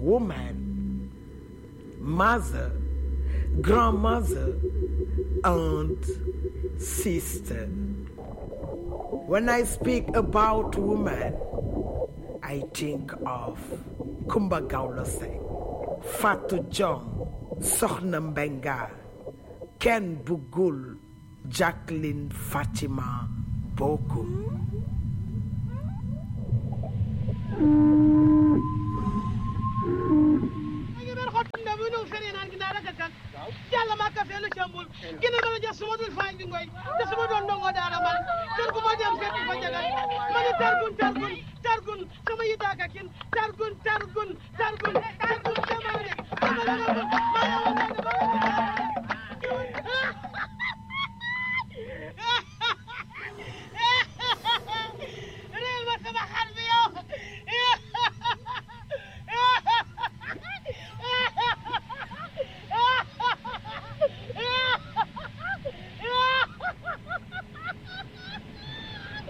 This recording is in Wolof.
woman, mother, grandmother, aunt, sister. When I speak about woman, I think of Kumba Gawlo Seck, Fatou Diong, Sokhna Mbengue, Ken Bougoul, Jacqueline Fatima Bokoum. Yalla ma ka felu chambul gina ma ja suma dul fañ di ngoy te suma doon ndongo daara man kër gu ma dem seeti fa jagal man targun sama yita ka kin targun